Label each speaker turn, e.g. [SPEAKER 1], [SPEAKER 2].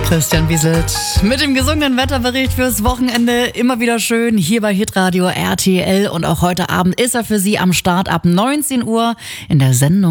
[SPEAKER 1] Christian Wieselt mit dem gesungenen Wetterbericht fürs Wochenende. Immer wieder schön hier bei Hitradio RTL. Und auch heute Abend ist er für Sie am Start ab 19 Uhr in der Sendung